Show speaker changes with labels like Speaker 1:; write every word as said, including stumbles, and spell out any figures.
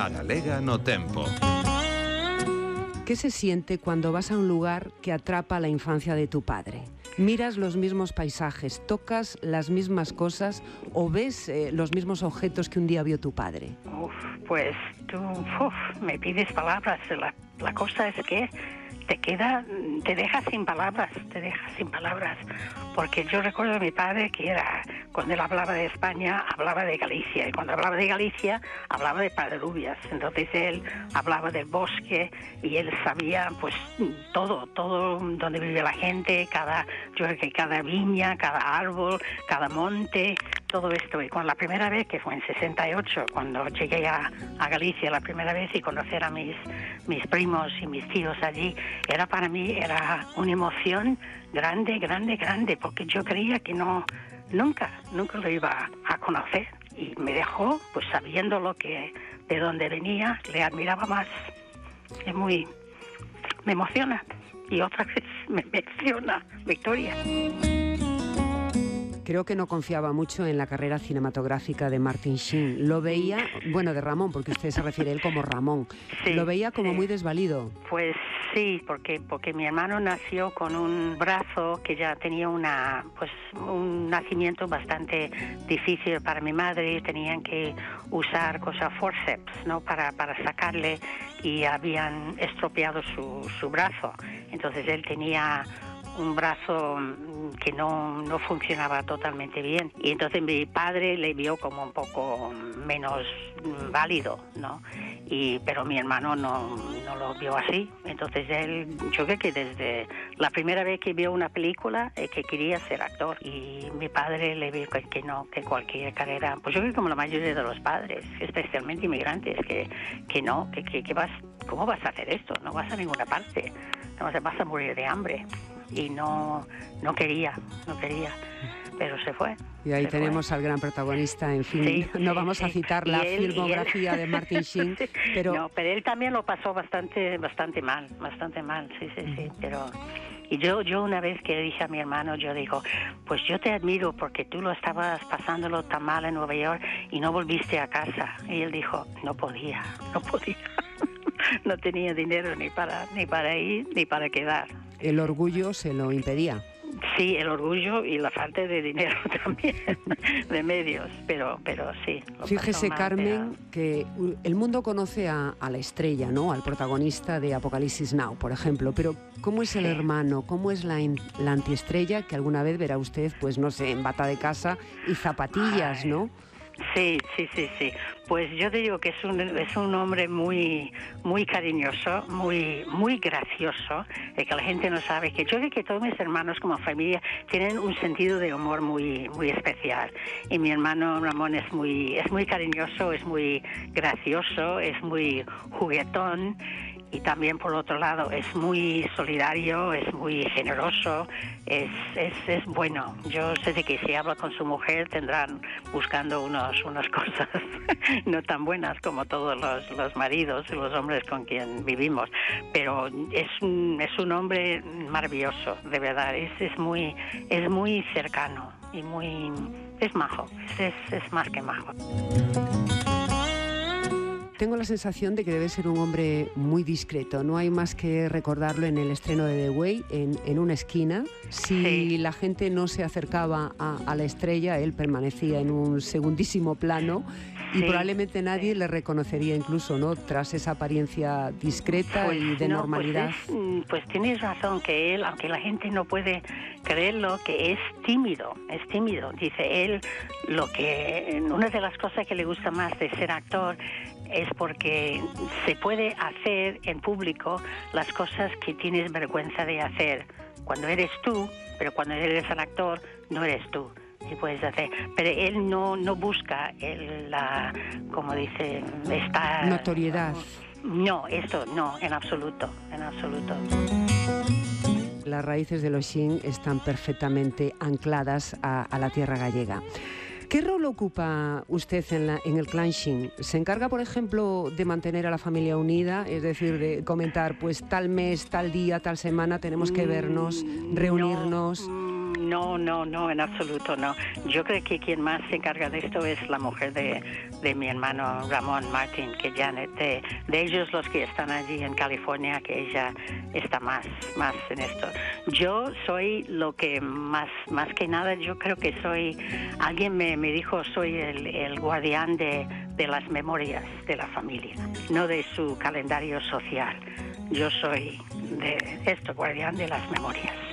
Speaker 1: A Galega no Tempo.
Speaker 2: ¿Qué se siente cuando vas a un lugar que atrapa la infancia de tu padre? ¿Miras los mismos paisajes, tocas las mismas cosas o ves eh, los mismos objetos que un día vio tu padre?
Speaker 3: Uf, pues tú uf, me pides palabras. La, la cosa es que te queda, te deja sin palabras, te deja sin palabras. Porque yo recuerdo a mi padre que era, cuando él hablaba de España, hablaba de Galicia. Y cuando hablaba de Galicia, hablaba de Parrubias. Entonces él hablaba del bosque y él sabía pues todo, todo donde vive la gente, cada, yo creo que cada viña, cada árbol, cada monte, todo esto. Y cuando la primera vez, que fue en sesenta y ocho, cuando llegué a, a Galicia la primera vez y conocer a mis, mis primos y mis tíos allí, era para mí era una emoción grande, grande, grande, porque yo creía que no, nunca, nunca lo iba a conocer. Y me dejó, pues sabiendo lo que, de dónde venía, le admiraba más. Es muy, me emociona. Y otra vez me emociona, Victoria.
Speaker 2: Creo que no confiaba mucho en la carrera cinematográfica de Martin Sheen. Lo veía, bueno, de Ramón, porque usted se refiere a él como Ramón.
Speaker 3: Sí,
Speaker 2: lo veía como
Speaker 3: sí.
Speaker 2: muy desvalido.
Speaker 3: Pues sí, porque porque mi hermano nació con un brazo que ya tenía una pues un nacimiento bastante difícil para mi madre. Tenían que usar cosas forceps, ¿no? Para para sacarle y habían estropeado su su brazo. Entonces él tenía un brazo que no, no funcionaba totalmente bien. Y entonces mi padre le vio como un poco menos válido, ¿no? Y, pero mi hermano no, no lo vio así. Entonces él, yo creo que desde la primera vez que vio una película, eh, que quería ser actor. Y mi padre le vio que, que no, que cualquier carrera, pues yo creo que como la mayoría de los padres, especialmente inmigrantes, que, que no, que, que, que vas, ¿cómo vas a hacer esto? No vas a ninguna parte, no vas a morir de hambre. Y no, no quería, no quería, pero se fue.
Speaker 2: Y ahí
Speaker 3: se
Speaker 2: tenemos
Speaker 3: fue.
Speaker 2: al gran protagonista, en fin,
Speaker 3: Sí,
Speaker 2: no
Speaker 3: sí,
Speaker 2: vamos
Speaker 3: sí.
Speaker 2: a citar
Speaker 3: Y
Speaker 2: la
Speaker 3: él,
Speaker 2: filmografía
Speaker 3: él...
Speaker 2: de Martin Sheen, pero...
Speaker 3: No, pero él también lo pasó bastante, bastante mal, bastante mal, sí, sí, sí, pero... Y yo, yo una vez que le dije a mi hermano, yo digo, pues yo te admiro porque tú lo estabas pasándolo tan mal en Nueva York y no volviste a casa. Y él dijo, no podía, no podía. No tenía dinero ni para, ni para ir ni para quedar.
Speaker 2: El orgullo se lo impedía.
Speaker 3: Sí, el orgullo y la falta de dinero también, de medios, pero, pero sí.
Speaker 2: Fíjese,
Speaker 3: mal,
Speaker 2: Carmen,
Speaker 3: pero...
Speaker 2: que el mundo conoce a, a la estrella, ¿no? Al protagonista de Apocalipsis Now, por ejemplo, pero ¿cómo es el
Speaker 3: sí.
Speaker 2: hermano? ¿Cómo es la, la antiestrella que alguna vez verá usted, pues no sé, en bata de casa y zapatillas,
Speaker 3: Ay.
Speaker 2: ¿no?
Speaker 3: Sí, sí, sí, sí. Pues yo te digo que es un, es un hombre muy, muy cariñoso, muy, muy gracioso, eh, que la gente no sabe, que yo creo que todos mis hermanos como familia tienen un sentido de humor muy, muy especial. Y mi hermano Ramón es muy, es muy cariñoso, es muy gracioso, es muy juguetón. Y también, por otro lado, es muy solidario, es muy generoso, es, es, es bueno. Yo sé de que si habla con su mujer tendrán buscando unos, unas cosas no tan buenas como todos los, los maridos y los hombres con quien vivimos. Pero es un, es un hombre maravilloso, de verdad. Es, es, muy, es muy cercano y muy... es majo, es, es más que majo.
Speaker 2: Tengo la sensación de que debe ser un hombre muy discreto. No hay más que recordarlo en el estreno de The Way, en, en una esquina. Si
Speaker 3: sí.
Speaker 2: la gente no se acercaba a, a la estrella, él permanecía en un segundísimo plano y sí, probablemente nadie sí. le reconocería incluso, ¿no? Tras esa apariencia discreta
Speaker 3: pues
Speaker 2: y de
Speaker 3: no,
Speaker 2: normalidad.
Speaker 3: Pues, es, pues tienes razón que él, aunque la gente no puede creerlo, que es tímido, es tímido. Dice él, lo que una de las cosas que le gusta más de ser actor es porque se puede hacer en público las cosas que tienes vergüenza de hacer. Cuando eres tú, pero cuando eres el actor, no eres tú. Y puedes hacer. Pero él no, no busca el, la, como dice, esta...
Speaker 2: notoriedad.
Speaker 3: No, esto no, en absoluto, en absoluto.
Speaker 2: Las raíces de los Sheen están perfectamente ancladas a, a la tierra gallega. ¿Qué rol ocupa usted en, la, en el clan Sheen? ¿Se encarga, por ejemplo, de mantener a la familia unida? Es decir, de comentar, pues tal mes, tal día, tal semana tenemos que vernos, reunirnos...
Speaker 3: No, No, no, no, en absoluto no. Yo creo que quien más se encarga de esto es la mujer de, de mi hermano Ramón Martín, que Janet, de, de ellos los que están allí en California, que ella está más, más en esto. Yo soy lo que más, más que nada, yo creo que soy, alguien me, me dijo, soy el, el guardián de, de las memorias de la familia, no de su calendario social. Yo soy de esto, guardián de las memorias.